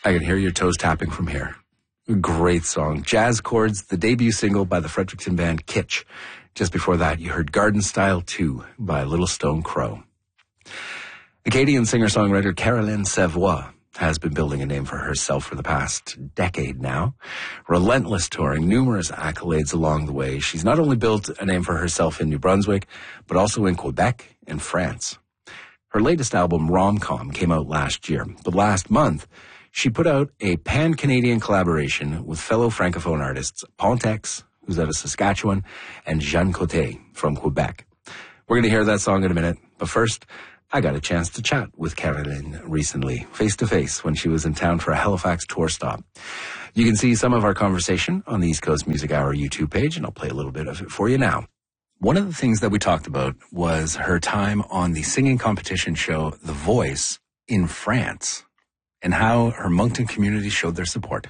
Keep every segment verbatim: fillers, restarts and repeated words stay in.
I can hear your toes tapping from here. Great song. Jazz Chords, the debut single by the Fredericton band Kitsch. Just before that, you heard Garden Style two by Little Stone Crow. Acadian singer-songwriter Caroline Savoie has been building a name for herself for the past decade now. Relentless touring, numerous accolades along the way. She's not only built a name for herself in New Brunswick, but also in Quebec and France. Her latest album, Rom-Com, came out last year. But last month, she put out a pan-Canadian collaboration with fellow Francophone artists Pontex, who's out of Saskatchewan, and Jeanne Côté from Quebec. We're going to hear that song in a minute, but first, I got a chance to chat with Caroline recently, face-to-face, when she was in town for a Halifax tour stop. You can see some of our conversation on the East Coast Music Hour YouTube page, and I'll play a little bit of it for you now. One of the things that we talked about was her time on the singing competition show The Voice in France, and how her Moncton community showed their support.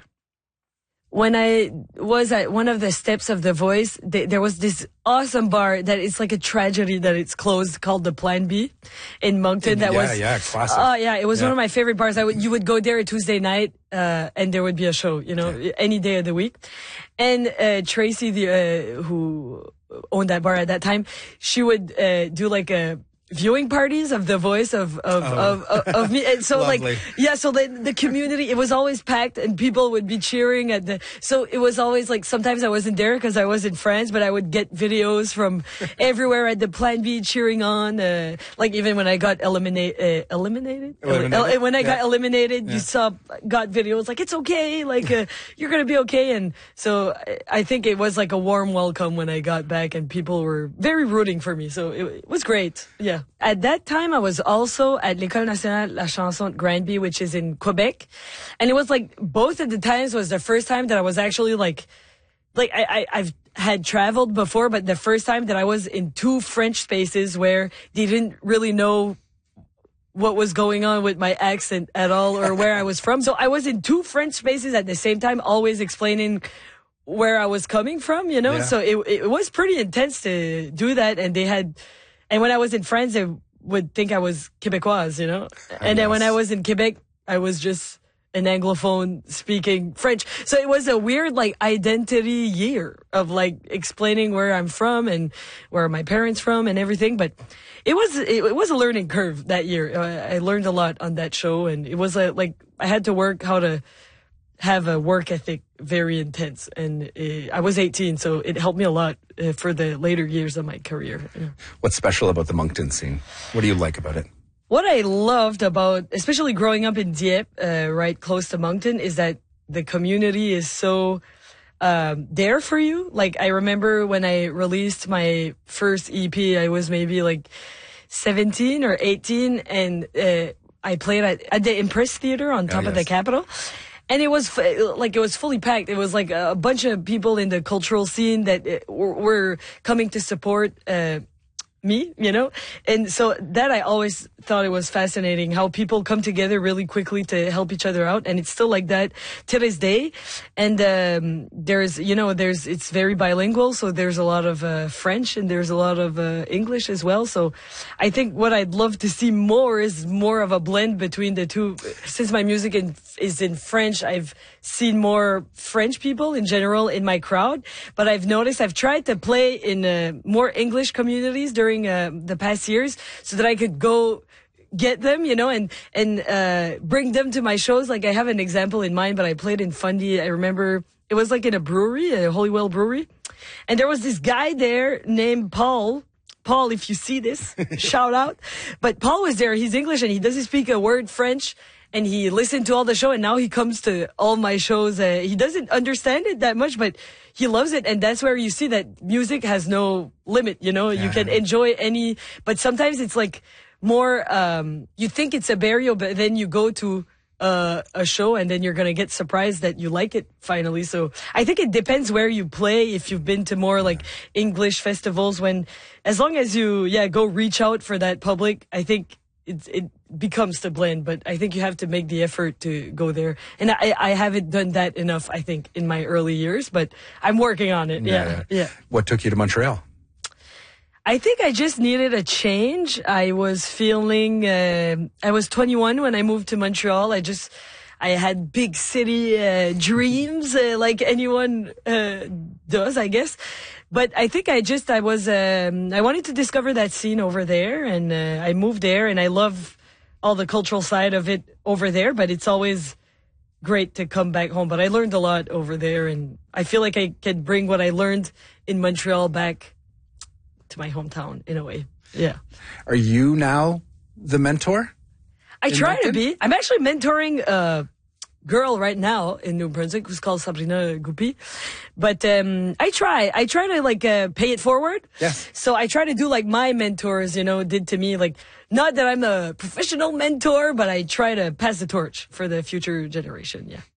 When I was at one of the steps of The Voice, th- there was this awesome bar that it's like a tragedy that it's closed, called the Plan B in Moncton. That yeah, was, yeah, classic. Oh, yeah, it was yeah. one of my favorite bars. I would, you would go there a Tuesday night, uh, and there would be a show, you know, yeah. any day of the week. And uh, Tracy, the uh, who owned that bar at that time, she would uh, do like a viewing parties of The Voice of of, oh. of, of of me, and so like yeah, so the the community, it was always packed and people would be cheering at the. So it was always like, sometimes I wasn't there because I was in France, but I would get videos from everywhere at the Plan B cheering on. Uh, like even when I got eliminate uh, eliminated, eliminated? El- when I yeah. got eliminated, yeah. you saw got videos like, it's okay, like uh, you're gonna be okay. And so I, I think it was like a warm welcome when I got back, and people were very rooting for me. So it, it was great. Yeah. At that time, I was also at l'École Nationale La Chanson at Granby, which is in Quebec. And it was like, both of the times was the first time that I was actually like, like I, I, I've had traveled before, but the first time that I was in two French spaces where they didn't really know what was going on with my accent at all or where I was from. So I was in two French spaces at the same time, always explaining where I was coming from, you know? Yeah. So it, it was pretty intense to do that. And they had... And when I was in France, they would think I was Quebecoise, you know? And then when I was in Quebec, I was just an Anglophone speaking French. So it was a weird, like, identity year of, like, explaining where I'm from and where my parents from and everything. But it was, it, it was a learning curve that year. I, I learned a lot on that show, and it was a, like, I had to work how to have a work ethic very intense, and uh, I was eighteen, so it helped me a lot uh, for the later years of my career. Yeah. What's special about the Moncton scene? What do you like about it? What I loved about, especially growing up in Dieppe, uh, right close to Moncton, is that the community is so um, there for you. Like, I remember when I released my first E P, I was maybe like seventeen or eighteen, and uh, I played at, at the Impress Theater on top oh, yes. of the Capitol. And it was like, it was fully packed. It was like a bunch of people in the cultural scene that were coming to support uh, me, you know? And so that, I always thought it was fascinating how people come together really quickly to help each other out. And it's still like that to this day. And um, there's, you know, there's, it's very bilingual. So there's a lot of uh, French and there's a lot of uh, English as well. So I think what I'd love to see more is more of a blend between the two. Since my music in, is in French, I've seen more French people in general in my crowd. But I've noticed I've tried to play in uh, more English communities during Uh, the past years, so that I could go get them, you know, and and uh, bring them to my shows. Like, I have an example in mind, but I played in Fundy. I remember it was like in a brewery, a Holywell brewery, and there was this guy there named Paul. Paul, if you see this, shout out. But Paul was there. He's English and he doesn't speak a word French. And he listened to all the show, and now he comes to all my shows. Uh, he doesn't understand it that much, but he loves it. And that's where you see that music has no limit, you know? Yeah. You can enjoy any, but sometimes it's like more, um, you think it's a barrier, but then you go to uh, a show and then you're going to get surprised that you like it finally. So I think it depends where you play. If you've been to more like English festivals, when, as long as you, yeah, go reach out for that public, I think it, it becomes the blend, but I think you have to make the effort to go there. And I, I haven't done that enough, I think, in my early years, but I'm working on it. Yeah. Yeah. yeah. What took you to Montreal? I think I just needed a change. I was feeling, uh, I was twenty-one when I moved to Montreal. I just, I had big city uh, dreams, uh, like anyone uh, does, I guess. But I think I just, I was, um, I wanted to discover that scene over there, and uh, I moved there, and I love all the cultural side of it over there, but it's always great to come back home. But I learned a lot over there, and I feel like I can bring what I learned in Montreal back to my hometown in a way. Yeah. Are you now the mentor? I try Moncton? to be. I'm actually mentoring a girl right now in New Brunswick who's called Sabrina Guppy. But um, I try. I try to like uh, pay it forward. Yes. So I try to do like my mentors, you know, did to me. Like, not that I'm a professional mentor, but I try to pass the torch for the future generation. Yeah.